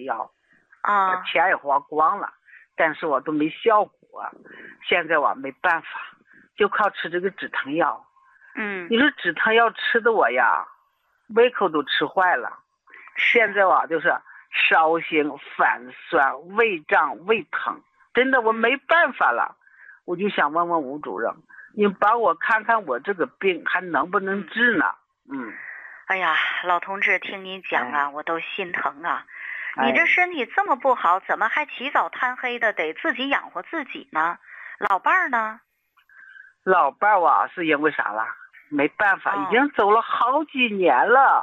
药， 啊， 钱也花光了，但是我都没效果。现在我没办法，就靠吃这个止疼药。你说止疼药吃的我呀，胃口都吃坏了。现在我就是烧心、反酸、胃胀、胃疼，真的我没办法了。我就想问问吴主任，你帮我看看我这个病还能不能治呢？ 哎呀，老同志，听你讲啊，我都心疼啊。你这身体这么不好，怎么还起早贪黑的得自己养活自己呢？老伴儿呢？ 老伴儿啊，是因为啥了？没办法，已经走了好几年了。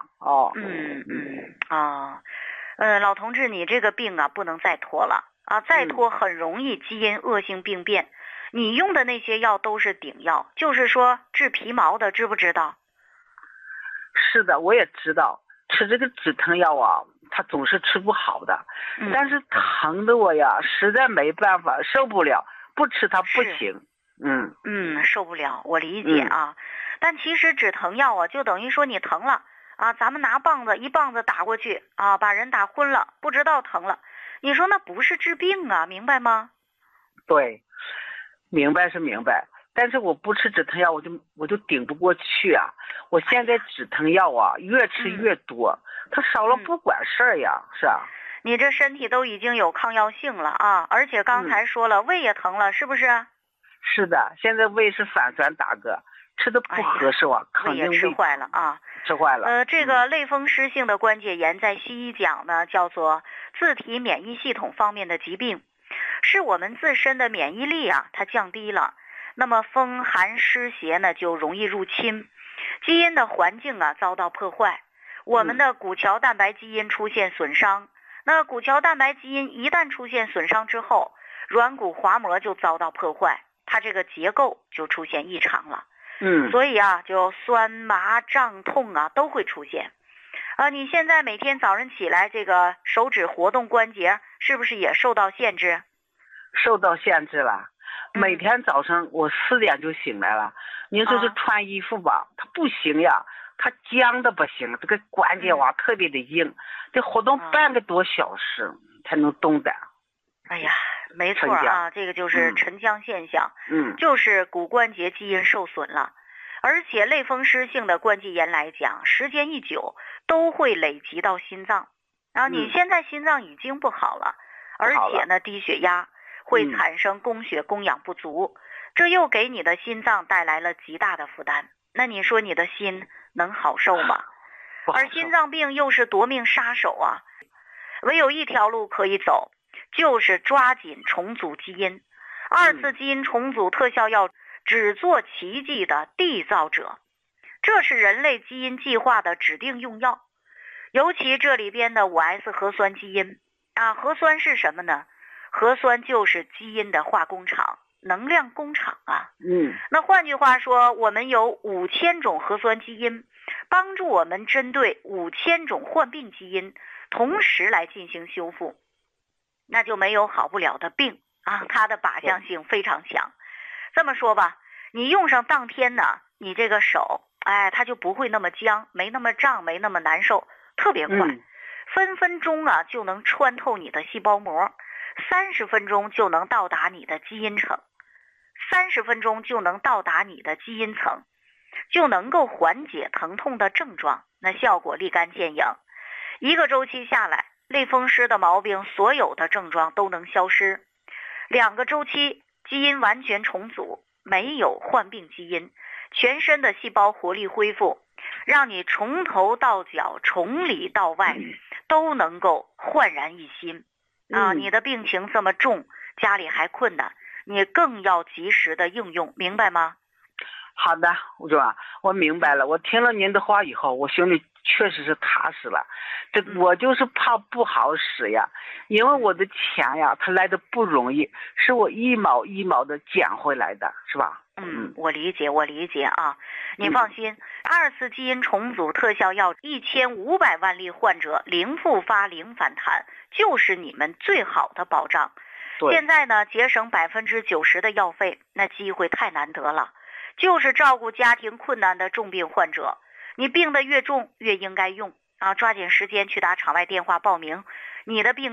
老同志，你这个病啊，不能再拖了啊！再拖很容易基因恶性病变。你用的那些药都是顶药，就是说治皮毛的，知不知道？ 是的，我也知道，吃这个止疼药啊，它总是吃不好的。但是疼的我呀，实在没办法，受不了，不吃它不行。 受不了，我理解啊。但其实止疼药啊，就等于说你疼了啊，咱们拿棒子一棒子打过去啊，把人打昏了，不知道疼了。你说那不是治病啊，明白吗？ 对，明白是明白，但是我不吃止疼药，我就顶不过去啊。我现在止疼药啊，越吃越多，它少了不管事儿呀，是啊。 你这身体都已经有抗药性了啊，而且刚才说了，胃也疼了，是不是？ 是的，现在胃是反酸打嗝，吃的不合适啊， 胃也吃坏了啊， 吃坏了。 这个类风湿性的关节炎在西医讲呢，叫做自体免疫系统方面的疾病，是我们自身的免疫力啊，它降低了，那么风寒湿邪呢就容易入侵，基因的环境啊遭到破坏，我们的骨桥蛋白基因出现损伤，那骨桥蛋白基因一旦出现损伤之后，软骨滑膜就遭到破坏，它这个结构就出现异常了。所以啊，就酸麻胀痛啊都会出现。你现在每天早上起来，这个手指活动关节是不是也受到限制？ 受到限制了。每天早上我4点就醒来了。您说是穿衣服吧，它不行呀，它僵的不行，这个关节哇特别的硬，得活动半个多小时才能动的。 哎呀，没错啊，这个就是沉僵现象，就是骨关节基因受损了，而且类风湿性的关节炎来讲，时间一久都会累积到心脏，然后你现在心脏已经不好了，而且呢低血压会产生供血供氧不足，这又给你的心脏带来了极大的负担，那你说你的心能好受吗？而心脏病又是夺命杀手啊，唯有一条路可以走，就是抓紧重组基因。2次基因重组特效药只做奇迹的缔造者，这是人类基因计划的指定用药。尤其这里边的5S 核酸基因啊，核酸是什么呢？核酸就是基因的化工厂，能量工厂啊。那换句话说，我们有5000种核酸基因，帮助我们针对5000种患病基因同时来进行修复，那就没有好不了的病啊，它的靶向性非常强。这么说吧，你用上当天呢，你这个手它就不会那么僵，没那么胀，没那么难受，特别快，分分钟啊就能穿透你的细胞膜，30分钟就能到达你的基因层，30分钟就能到达你的基因层，就能够缓解疼痛的症状，那效果立竿见影。1个周期下来，类风湿的毛病所有的症状都能消失。2个周期，基因完全重组，没有患病基因，全身的细胞活力恢复，让你从头到脚，从里到外都能够焕然一新啊！你的病情这么重，家里还困难，你更要及时的应用，明白吗？ 好的，吴主任，我明白了。我听了您的话以后，我心里确实是踏实了。我就是怕不好使呀，因为我的钱呀，它来的不容易，是我一毛一毛的捡回来的，是吧？ 我理解啊。你放心，2次基因重组特效药1500万例患者零复发零反弹，就是你们最好的保障。现在呢，节省90%的药费，那机会太难得了。就是照顾家庭困难的重病患者，你病得越重越应该用啊！抓紧时间去打场外电话报名，你的病